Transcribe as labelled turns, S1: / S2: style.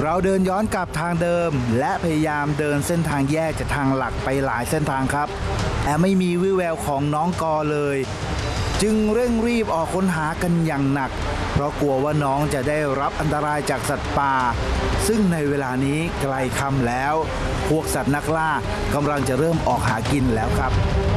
S1: เราเดินย้อนกลับทางเดิมและพยายามเดินเส้นทางแยกจากทางหลักไปหลายเส้นทางครับแต่ไม่มีวี่แววของน้องกอเลยจึงเร่งรีบออกค้นหากันอย่างหนักเพราะกลัวว่าน้องจะได้รับอันตรายจากสัตว์ป่าซึ่งในเวลานี้ใกล้ค่ำแล้วพวกสัตว์นักล่ากำลังจะเริ่มออกหากินแล้วครับ